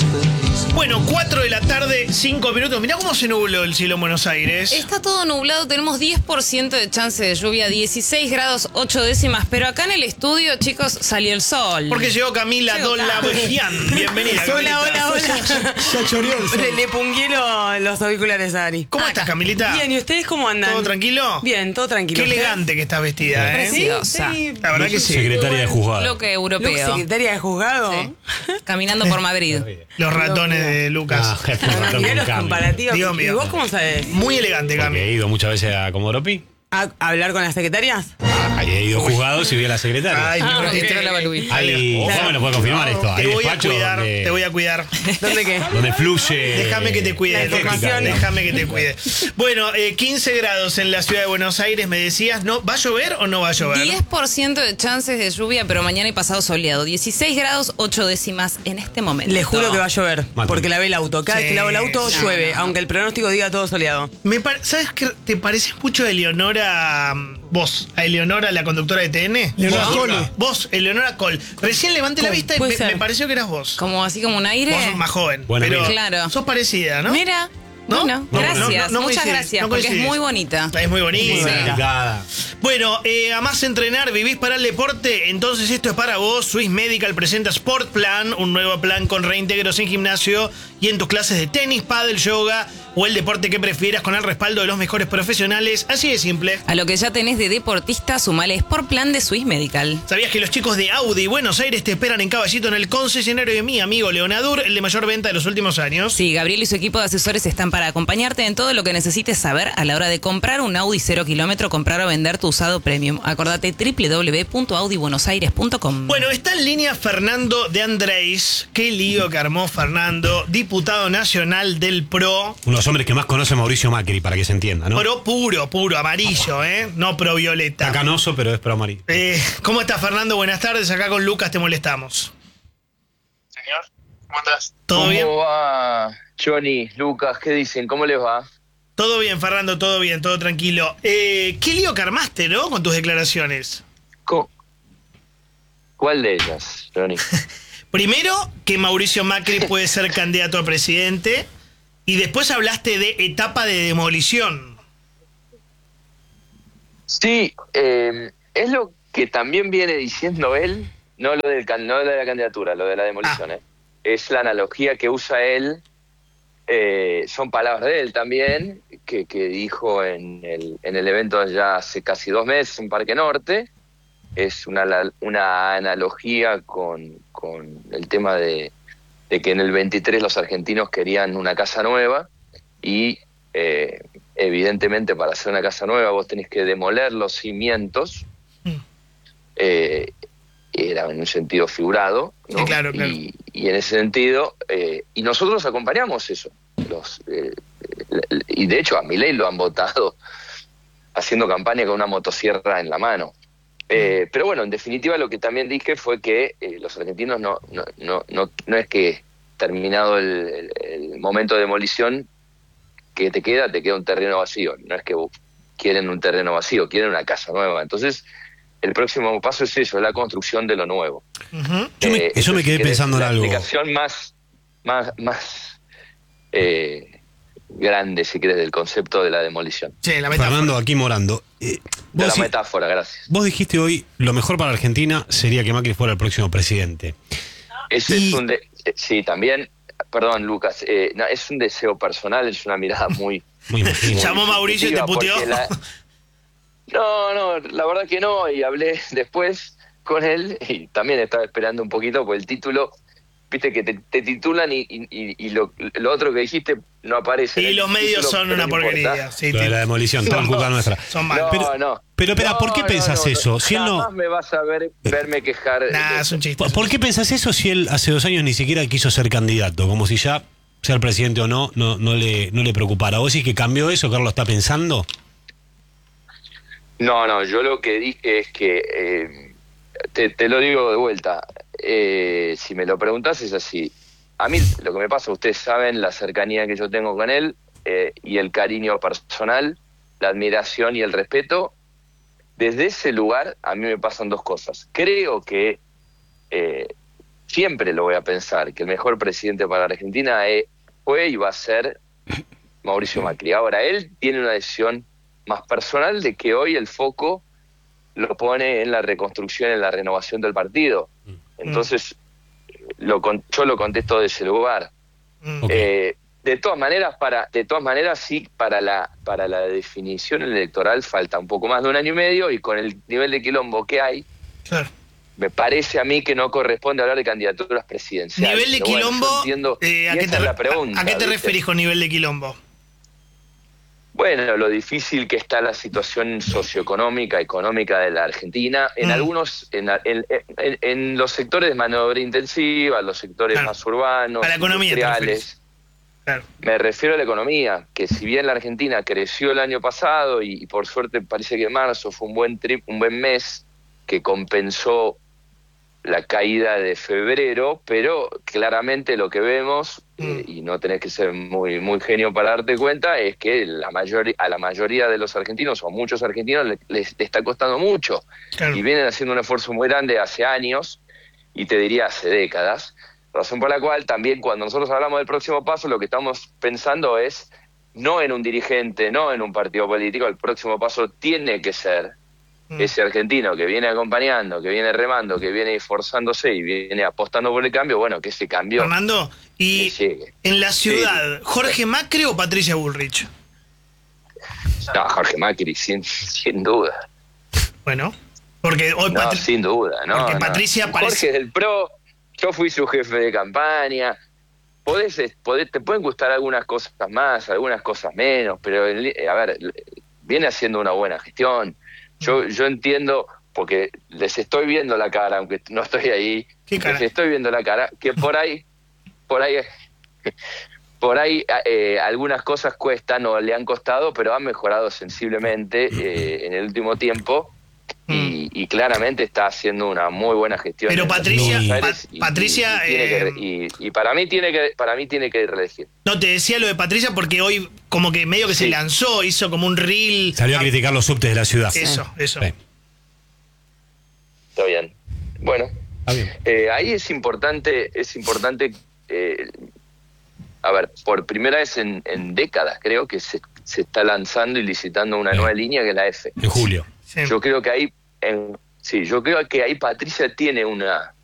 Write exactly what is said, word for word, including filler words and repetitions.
Bueno, cuatro de la tarde, cinco minutos. Mirá cómo se nubló el cielo en Buenos Aires. Está todo nublado, tenemos diez por ciento de chance de lluvia, dieciséis grados, ocho décimas, pero acá en el estudio, chicos, salió el sol. Porque llegó Camila Llegó Don Cam. Labogian. Bienvenida, Hola, Camilita. hola, hola. Ya choreó el sol. Le, le pungué lo- los auriculares a Ari. ¿Cómo estás, Camilita? Bien, ¿y ustedes cómo andan? ¿Todo tranquilo? Bien, todo tranquilo. Qué elegante que estás vestida, ¿eh? ¿Sí? Preciosa. Sí. La verdad que sí. Secretaria de juzgado. Bloque Look, europeo. secretaria de juzgado. Sí. Caminando por Madrid. Los ratones de Lucas. Ah, jefe, un Ah, ratón mirá con los cambio. comparativos. Dios ¿Y mío. vos cómo sabés? Muy elegante, Porque Cami. he ido muchas veces a Comodoro Pi. ¿A hablar con las secretarias? Ahí he ido juzgados y vi a la secretaria. Ay, Ah, me ok. metiste- la Balui. Ahí, Ojo. ¿cómo me lo puede confirmar esto? Hay Te voy a despachos cuidar, donde, te voy a cuidar. ¿Dónde qué? donde fluye. Déjame que te La cuide, información. Lucas. Déjame que te cuide. Bueno, eh, quince grados en la ciudad de Buenos Aires, me decías, ¿no? ¿Va a llover o no va a llover? diez por ciento de chances de lluvia, pero mañana y pasado soleado. dieciséis grados, ocho décimas en este momento. Les juro que va a llover, Mate. porque lavé el auto. Cada vez Sí. que lavo el auto No, llueve, no, no. aunque el pronóstico diga todo soleado. Me par- ¿Sabes qué? ¿Te pareces mucho a Eleonora, mm, vos, a Eleonora, la conductora de T N? Leonora ¿Vos? Cole. Vos, Eleonora Cole. Recién levanté la Cole, vista y puede me, ser. me pareció que eras vos. Como así como un aire. Vos sos más joven. Buena pero amiga. Claro. sos parecida, ¿no? Mira. ¿No? Bueno, No, gracias. no, no, no Muchas coincidís, gracias, no porque es coincidís. muy bonita. Es muy bonita. Sí. Delicada. Bueno, eh, amás entrenar, vivís para el deporte, entonces esto es para vos. Swiss Medical presenta Sport Plan, un nuevo plan con reintegros en gimnasio y en tus clases de tenis, pádel, yoga o el deporte que prefieras con el respaldo de los mejores profesionales. Así de simple. A lo que ya tenés de deportista, sumale Sport Plan de Swiss Medical. ¿Sabías que los chicos de Audi Buenos Aires te esperan en Caballito en el concesionario de mi amigo Leonadur, el de mayor venta de los últimos años? Sí, Gabriel y su equipo de asesores están para acompañarte en todo lo que necesites saber a la hora de comprar un Audi cero kilómetro, comprar o vender tu usado premium. Acordate doble u doble u doble u punto audi buenos aires punto com. Bueno, está en línea Fernando de Andrés. Qué lío que armó Fernando, diputado nacional del P R O. Uno de los hombres que más conoce a Mauricio Macri, para que se entienda, ¿no? P R O puro, puro, amarillo, ¿eh? No pro violeta. Está canoso, pero es pro amarillo. Eh, ¿Cómo estás, Fernando? Buenas tardes. Acá con Lucas te molestamos. Señor, ¿cómo andás? ¿Todo ¿Cómo bien? va Johnny, Lucas? ¿Qué dicen? ¿Cómo les va? Todo bien, Fernando, todo bien, todo tranquilo. Eh, qué lío que armaste, ¿no? Con tus declaraciones. Co- ¿Cuál de ellas, Johnny? Primero, que Mauricio Macri puede ser candidato a presidente. Y después hablaste de etapa de demolición. Sí, eh, es lo que también viene diciendo él, no lo, del, can- no lo de la candidatura, lo de la demolición. eh. Es la analogía que usa él, eh, son palabras de él también, que, que dijo en el, en el evento ya hace casi dos meses en Parque Norte. Es una, la- una analogía con, con el tema de, de que en el veintitrés los argentinos querían una casa nueva y eh, evidentemente para hacer una casa nueva vos tenés que demoler los cimientos, Mm. eh, era en un sentido figurado, ¿no? Sí, claro, claro. Y, y en ese sentido, eh, y nosotros acompañamos eso. Los, eh, eh, y de hecho a Milei lo han votado haciendo campaña con una motosierra en la mano. Eh, pero bueno, en definitiva lo que también dije fue que eh, los argentinos no, no, no, no, no es que terminado el, el, el momento de demolición que te queda, te queda un terreno vacío. No es que quieren un terreno vacío, quieren una casa nueva. Entonces, el próximo paso es eso, es la construcción de lo nuevo. Ujú. Yo me- eso me si quedé querés, pensando en la algo. La explicación más, más, más eh, grande, si querés, del concepto de la demolición. Sí, la metáfora. Fernando, aquí morando. Eh, De vos, la di- metáfora, gracias. vos dijiste hoy, lo mejor para Argentina sería que Macri fuera el próximo presidente. Ese Y- es un de- eh, sí, también, perdón, Lucas, eh, no, es un deseo personal, es una mirada muy... Muy imagino. Llamó Mauricio y te subjetiva, puteó. porque la- No, no, la verdad que no, y hablé después con él y también estaba esperando un poquito por el título. Viste que te, te titulan y, y, y lo, lo otro que dijiste no aparece. en Y el los medios título, son pero una no importa. porquería. Sí, Lo de te- la demolición, toda No. culpa nuestra. son malos. No, Pero- no. pero, espera, No, ¿por qué no, pensás no, eso? Si él no- jamás me vas a ver, verme quejar. de Nah, eso. es un chiste. ¿Por, por qué pensás eso si él hace dos años ni siquiera quiso ser candidato? Como si ya, sea el presidente o no, no, no, le, no le preocupara. ¿Vos decís que cambió eso? ¿Carlos está pensando? No, no, yo lo que dije es que, eh, te, te lo digo de vuelta, eh, si me lo preguntás es así. A mí lo que me pasa, ustedes saben la cercanía que yo tengo con él eh, y el cariño personal, la admiración y el respeto. Desde ese lugar a mí me pasan dos cosas. Creo que eh, siempre lo voy a pensar, que el mejor presidente para Argentina es, fue y va a ser Mauricio Macri. Ahora, él tiene una decisión más personal de que hoy el foco lo pone en la reconstrucción, en la renovación del partido. Entonces, lo con, yo lo contesto de ese lugar. Mm. Okay. Eh, de todas maneras, para, de todas maneras, sí, para la, para la definición electoral falta un poco más de un año y medio, y con el nivel de quilombo que hay, Claro. me parece a mí que no corresponde hablar de candidaturas presidenciales. Nivel de Pero bueno, quilombo, yo entiendo, eh, ¿a, y qué esa te, es la re- pregunta, a- ¿a qué te ¿viste? referís con nivel de quilombo? Bueno, lo difícil que está la situación socioeconómica, económica de la Argentina, en Mm. algunos, en, en, en, en los sectores de mano de obra intensiva, los sectores Claro. más urbanos, A la economía te industriales. Claro. Me refiero a la economía, que si bien la Argentina creció el año pasado y, y por suerte parece que marzo fue un buen trip, un buen mes que compensó la caída de febrero, pero claramente lo que vemos, eh, y no tenés que ser muy muy genio para darte cuenta, es que la mayoría, a la mayoría de los argentinos, o a muchos argentinos, le- les, les está costando mucho. Claro. Y vienen haciendo un esfuerzo muy grande hace años, y te diría hace décadas, razón por la cual también cuando nosotros hablamos del próximo paso, lo que estamos pensando es no en un dirigente, no en un partido político, el próximo paso tiene que ser Mm. ese argentino que viene acompañando, que viene remando, que viene esforzándose y viene apostando por el cambio, bueno, que ese cambio Fernando, le y llegue. en la ciudad, ¿Jorge Macri o Patricia Bullrich? No, Jorge Macri, sin, sin duda. Bueno, porque hoy No, Patri- sin duda, ¿no? porque no. Patricia Jorge parece- es del PRO, yo fui su jefe de campaña. Podés, podés, te pueden gustar algunas cosas más, algunas cosas menos, pero el- a ver, viene haciendo una buena gestión. Yo, yo entiendo, porque les estoy viendo la cara, aunque no estoy ahí, ¿Qué cara? les estoy viendo la cara, que por ahí, por ahí, por ahí eh, algunas cosas cuestan o le han costado, pero han mejorado sensiblemente eh, en el último tiempo. Y, y claramente está haciendo una muy buena gestión. Pero en Patricia- Buenos Pa- Aires y- Patricia, y, y tiene que re- eh, y- y para mí tiene que para mí tiene que reelegir. No, te decía lo de Patricia porque hoy como que medio que se Sí. lanzó, hizo como un reel. Salió a Ah, criticar los subtes de la ciudad. Eso, eso. Sí. Está bien. Bueno, Está bien. eh, ahí es importante es importante eh, a ver, por primera vez en, en décadas creo que se, se está lanzando y licitando una Sí. nueva línea que es la F. En julio. Sí. Yo creo que ahí en, sí, yo creo que ahí Patricia tiene una